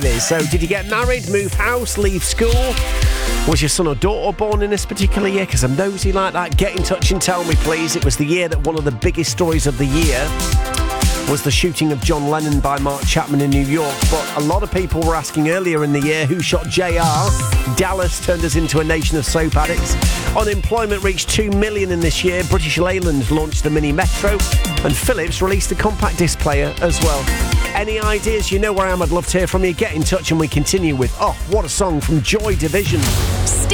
So, did you get married, move house, leave school? Was your son or daughter born in this particular year? Because I'm nosy like that. Get in touch and tell me, please. It was the year that one of the biggest stories of the year was the shooting of John Lennon by Mark Chapman in New York. But a lot of people were asking earlier in the year who shot JR. Dallas turned us into a nation of soap addicts. Unemployment reached 2 million in this year. British Leyland launched the Mini Metro. And Philips released a compact disc player as well. Any ideas? You know where I am. I'd love to hear from you. Get in touch and we continue with, oh, what a song from Joy Division.